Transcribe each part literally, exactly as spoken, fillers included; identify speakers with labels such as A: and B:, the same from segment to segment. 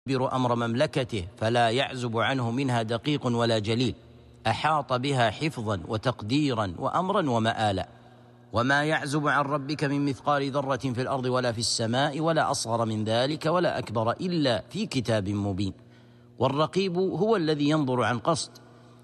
A: يدبر أمر مملكته فلا يعزب عنه منها دقيق ولا جليل، أحاط بها حفظا وتقديرا وأمرا ومآلا. وما يعزب عن ربك من مثقال ذرة في الأرض ولا في السماء ولا أصغر من ذلك ولا أكبر إلا في كتاب مبين. والرقيب هو الذي ينظر عن قصد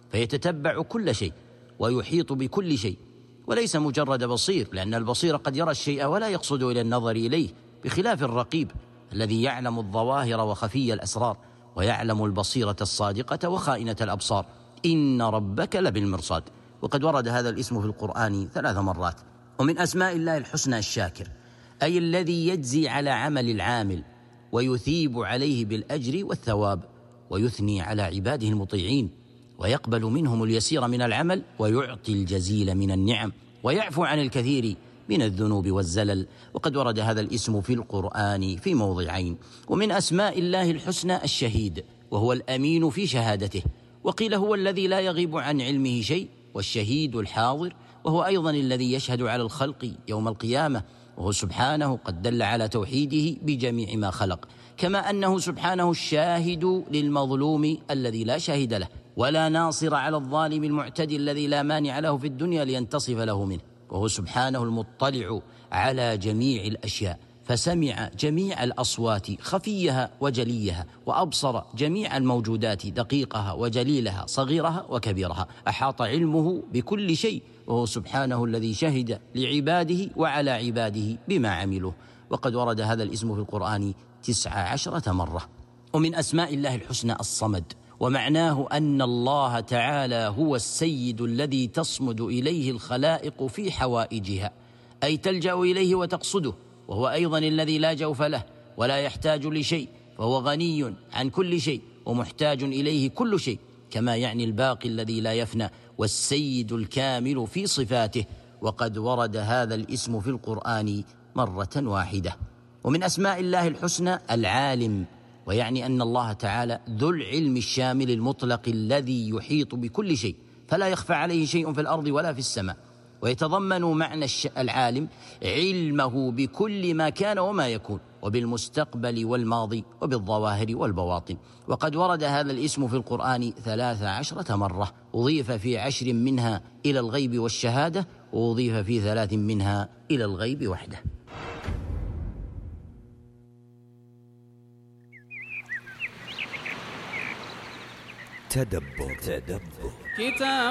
A: فيتتبع كل شيء ويحيط بكل شيء، وليس مجرد بصير، لأن البصير قد يرى الشيء ولا يقصد إلى النظر إليه، بخلاف الرقيب الذي يعلم الظواهر وخفي الأسرار، ويعلم البصيرة الصادقة وخائنة الأبصار. إن ربك لبالمرصاد. وقد ورد هذا الاسم في القرآن ثلاث مرات. ومن أسماء الله الحسنى الشاكر، أي الذي يجزي على عمل العامل ويثيب عليه بالأجر والثواب، ويثني على عباده المطيعين، ويقبل منهم اليسير من العمل ويعطي الجزيل من النعم، ويعفو عن الكثير من الذنوب والزلل. وقد ورد هذا الاسم في القرآن في موضعين. ومن أسماء الله الحسنى الشهيد، وهو الأمين في شهادته، وقيل هو الذي لا يغيب عن علمه شيء، والشهيد الحاضر، وهو أيضا الذي يشهد على الخلق يوم القيامة، وهو سبحانه قد دل على توحيده بجميع ما خلق، كما أنه سبحانه الشاهد للمظلوم الذي لا شاهد له، ولا ناصر على الظالم المعتدي الذي لا مانع له في الدنيا لينتصف له منه، وهو سبحانه المطلع على جميع الأشياء، فسمع جميع الأصوات خفيها وجليها، وأبصر جميع الموجودات دقيقها وجليلها صغيرها وكبيرها، أحاط علمه بكل شيء، وهو سبحانه الذي شهد لعباده وعلى عباده بما عملوا. وقد ورد هذا الاسم في القرآن تسع عشرة مرة. ومن أسماء الله الحسنى الصمد، ومعناه أن الله تعالى هو السيد الذي تصمد إليه الخلائق في حوائجها، أي تلجأ إليه وتقصده، وهو أيضا الذي لا جوف له ولا يحتاج لشيء، فهو غني عن كل شيء ومحتاج إليه كل شيء، كما يعني الباقي الذي لا يفنى، والسيد الكامل في صفاته. وقد ورد هذا الاسم في القرآن مرة واحدة. ومن أسماء الله الحسنى العالم، ويعني أن الله تعالى ذو العلم الشامل المطلق الذي يحيط بكل شيء، فلا يخفى عليه شيء في الأرض ولا في السماء، ويتضمن معنى العالم علمه بكل ما كان وما يكون، وبالمستقبل والماضي، وبالظواهر والبواطن. وقد ورد هذا الاسم في القرآن ثلاث عشرة مرة، أضيف في عشر منها إلى الغيب والشهادة، وأضيف في ثلاث منها إلى الغيب وحده.
B: تدبر تدبر كتاب